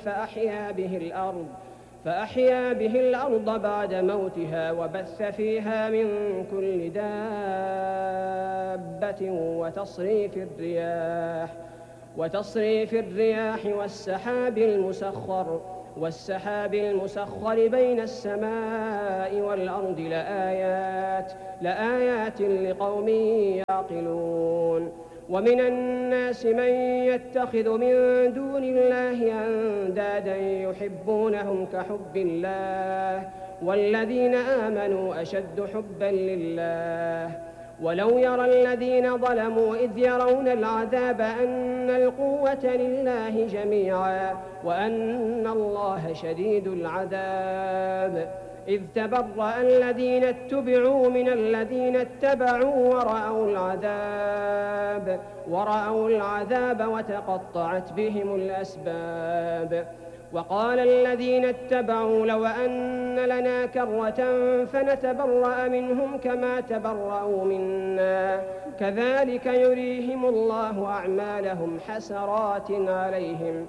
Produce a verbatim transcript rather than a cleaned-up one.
فأحيا به الأرض فأحيا به الأرض بعد موتها وبث فيها من كل دابة وتصريف الرياح وتصريف الرياح والسحاب المسخر والسحاب المسخر بين السماء والأرض لآيات لآيات لقوم يعقلون. ومن الناس من يتخذ من دون الله أندادا يحبونهم كحب الله والذين آمنوا أشد حبا لله. ولو يرى الذين ظلموا إذ يرون العذاب أن القوة لله جميعا وأن الله شديد العذاب إذ تبرأ الذين اتبعوا من الذين اتبعوا ورأوا العذاب ورأوا العذاب وتقطعت بهم الأسباب. وقال الذين اتبعوا لو أن لنا كرة فنتبرأ منهم كما تبرأوا منا كذلك يريهم الله أعمالهم حسرات عليهم